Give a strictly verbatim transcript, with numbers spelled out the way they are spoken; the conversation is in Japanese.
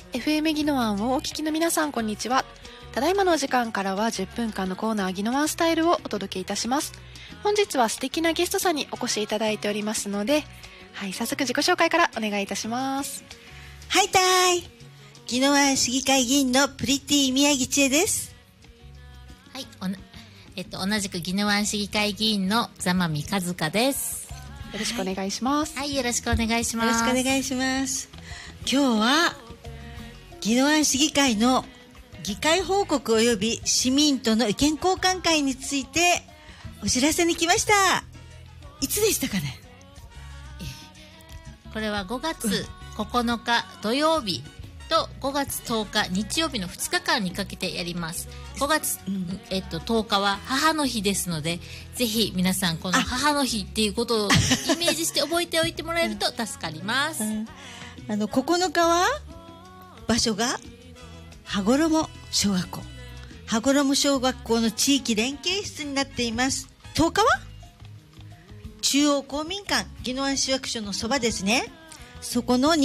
エフエム ギノワンをお聞きの皆さん、こんにちは。ただいまのお時間からはじゅっぷんかんのコーナーギノワンスタイルをお届けいたします。本日は素敵なゲストさんにお越しいただいておりますので、はい、早速自己紹介からお願いいたします。 はいたーい、ギノワン市議会議員のプリティ宮城千恵です。 はい、おなえっと、同じくギノワン市議会議員の座間美和香です。 よろしくお願いします。 はい、よろしくお願いします。 よろしくお願いします。今日は宜野湾市議会の議会報告及び市民との意見交換会についてお知らせに来ました。いつでしたかね。 これはごがつここのか土曜日とごがつとおか日曜日のふつかかんにかけてやります。ごがつ、うんえっと、とおかは母の日ですので、ぜひ皆さんこの母の日っていうことをイメージして覚えておいてもらえると助かります。 うんあのここのかは場所が羽衣小学校羽衣小学校の地域連携室になっています。とおかは中央公民館宜野湾市役所のそばですね。そこの